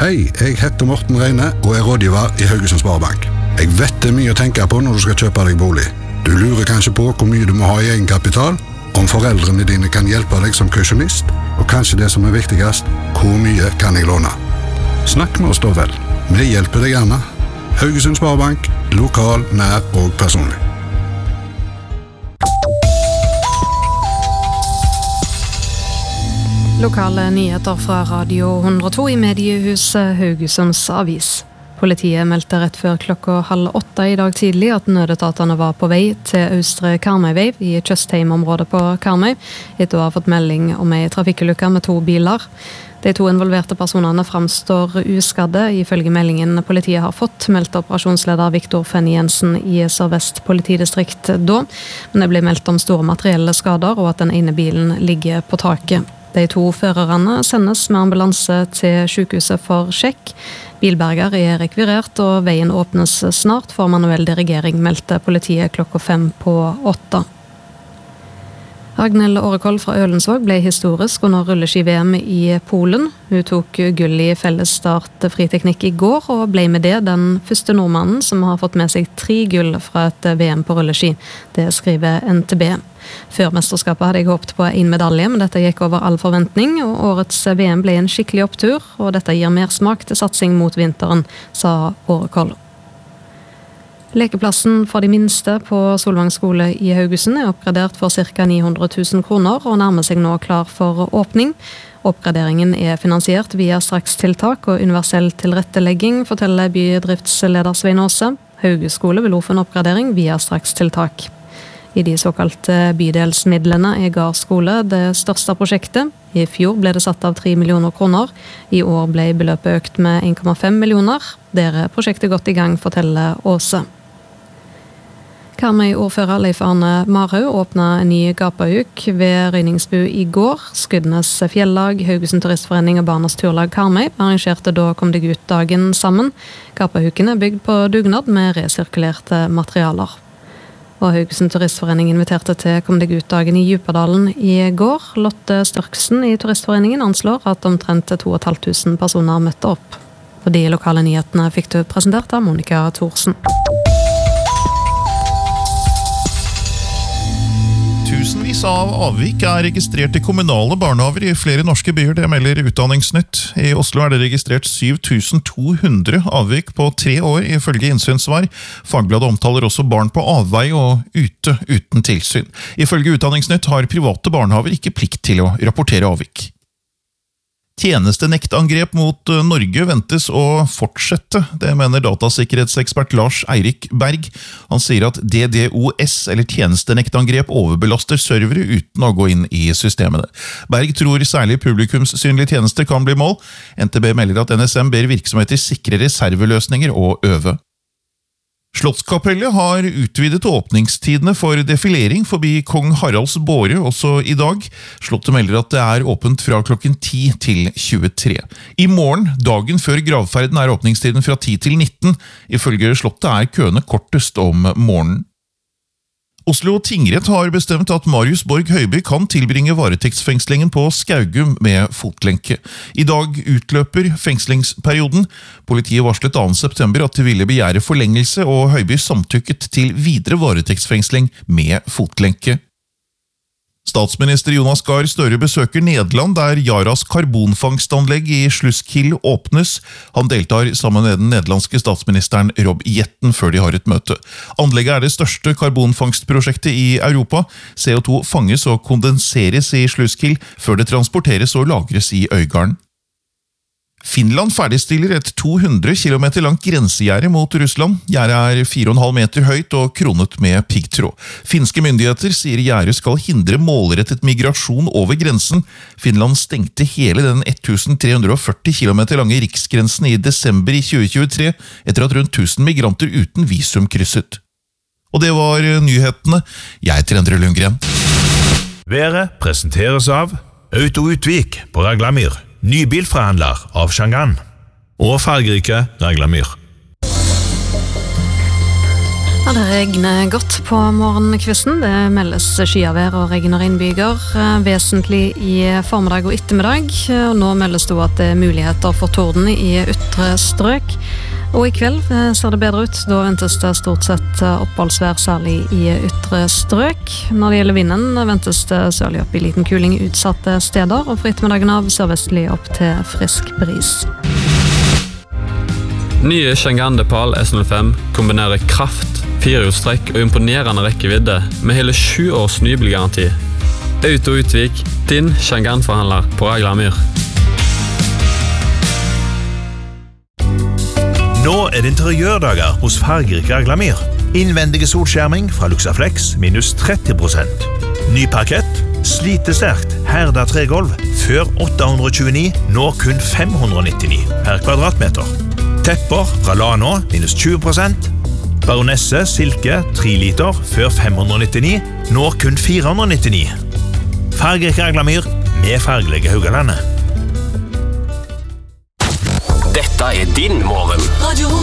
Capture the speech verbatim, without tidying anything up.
Hei, jeg heter Morten Reine og er rådgiver i Haugesund Sparebank. Jeg vet det er mye å tenke på når du skal kjøpe deg bolig. Du lurer kanskje på hvor mye du må ha i egenkapital, om foreldrene dine kan hjelpe deg som kausjonist, og kanskje det som er viktigst, hvor mye kan jeg låne? Snakk med oss da vel. Vi hjelper deg gjerne. Haugesund Sparebank, lokal, nær og personlig. Lokale nyheter fra Radio hundre og to i mediehuset Haugesunds Avis. Politiet meldte rett før klokka halv åtte i dag tidlig at nødetatene var på vei til Østre Karmøyvei i Tjøstheim-området på Karmøy, etter å ha fått melding om en trafikkulykke med to biler. De to involverte personene framstår uskadde, ifølge meldingen politiet har fått, meldte operasjonsleder Viktor Fenny Jensen i Sør-Vest politidistrikt da, men det ble meldt om store materielle skader og at den ene bilen ligger på taket. De to førerne sendes med ambulanse til sykehuset for sjekk. Bilberger er rekvirert, og veien åpnes snart for manuell dirigering, meldte politiet klokka fem på åtte. Ragnhild Årekoll fra Ølensvåg ble historisk under rulleski-V M i Polen. Hun tok gull i fellesstart friteknikk i går, og ble med det den første nordmannen som har fått med seg tre gull fra et V M på rulleski. Det skriver N T B. Før mesterskapet hadde jeg håpet på en medalje, men dette gikk over all forventning, og årets V M ble en skikkelig opptur, og dette gir mer smak til satsing mot vinteren, sa Årekoll. Lekeplassen for de minste på Solvang skole i Haugesund er oppgradert for ca ni hundre tusen kroner og nærmer seg nå klar for åpning. Oppgraderingen er finansiert via strakstiltak og universell tilrettelegging, forteller bydriftsleder Svein Åse. Hauge skole vil også få en oppgradering via strakstiltak. I de såkalte bydelsmidlene er Gard skole det største prosjektet. I fjor ble det satt av tre millioner kroner. I år ble beløpet økt med en komma fem millioner. Der er prosjektet godt i gang, forteller Åse. Karmøy-ordfører Leif Arne Marhaug åpnet en ny gapahuk ved Røyningsbu i går. Skudenes Fjellag, Haugesund Turistforening og Barnas Turlag Karmøy arrangerte Da kom deg ut dagen sammen. Gapahuken er bygd på dugnad med resirkulerte materialer. Og Haugesund Turistforening inviterte til Kom deg ut dagen i Djupadalen i går. Lotte Størksen i Turistforeningen anslår at omtrent to og et halvt tusen personer møtte opp. Og de lokale nyhetene fikk du presentert av Monika Thorsen. Tusenvis av avvik er registrert i kommunale barnehaver i flere norske byer, det melder Utdanningsnytt. I Oslo er det registrert syv tusen to hundre avvik på tre år, ifølge innsynsvar. Fagbladet omtaler også barn på avvei og ute uten tilsyn. Ifølge Utdanningsnytt har private barnehaver ikke plikt til å rapportere avvik. Tjenestenektangrep mot Norge ventes å fortsette, det mener datasikkerhetsekspert Lars Eirik Berg. Han sier at D D O S, eller tjenestenektangrep, overbelaster servere uten å gå inn i systemene. Berg tror særlig publikumssynlige tjenester kan bli mål. N T B melder at N S M ber virksomheter sikre reserveløsninger og øve. Slottskapellet har utvidet åpningstidene for defilering forbi Kong Haralds båre også i dag. Slottet melder at det er åpent fra klokken ti til tjuetre. I morgen, dagen før gravferden, er åpningstiden fra ti til nitten. Ifølge Slottet er køene kortest om morgenen. Oslo tingrett har bestemt at Marius Borg Høiby kan tilbringe varetektsfengslingen på Skaugum med fotlenke. I dag utløper fengslingsperioden. Politiet varslet annet september at de ville begjære forlengelse, og Høiby samtykket til videre varetektsfengsling med fotlenke. Statsminister Jonas Gahr Støre besøker Nederland, der Yaras karbonfangstanlegg i Sluiskil åpnes. Han deltar sammen med den nederlandske statsministeren Rob Jetten før de har et møte. Anlegget er det største karbonfangstprosjektet i Europa. C O to fanges og kondenseres i Sluiskil før det transporteres og lagres i Øygarden. Finland ferdigstiller et to hundre kilometer langt grensegjerde mot Russland. Gjerdet er fire komma fem meter høyt og kronet med piggtråd. Finske myndigheter sier gjerdet skal hindre målrettet migrasjon over grensen. Finland stengte hele den tre hundre og førti kilometer lange riksgrensen i desember i tjue tjuetre, etter at rundt tusen migranter uten visum krysset. Og det var nyhetene. Jeg heter Endre Lundgren. Været presenteres av Auto Utvik på Raglamyr. Nybilforhandler av Shangan og fargerike Raglamyr. Ja, det regner godt på morgenkvisten. Det meldes skyavær og regn og regnbyger vesentlig i formiddag og ettermiddag. Og nå meldes det at det er muligheter for torden i ytre strøk. Og i kveld ser det bedre ut. Da ventes det stort sett oppholdsvær, særlig i ytre strøk. Når det gjelder vinden, ventes det sørlig opp i liten kuling utsatte steder, og for ettermiddagen av sørvestlig opp til frisk bris. Nye Chang'an Depal S null fem kombinerer kraft, firehjulstrekk og imponerende rekkevidde med hele sju års nybilgaranti. Auto Utvik, din Chang'an-forhandler på Raglamyr. Nå er det interiørdager hos fargerik Raglamyr. Innvendige solskjerming fra Luxaflex minus tretti prosent. Ny parkett, slitesterkt, herda tregolv, før åtte hundre tjueni, nå kun fem hundre nittini per kvadratmeter. Tepper fra Lano minus tjue prosent. Baronesse silke tre liter før fem hundre nittini, nå kun fire hundre nittini. Fargerik Raglamyr med fargelige Haugalandet. Dette er din morgen. Radio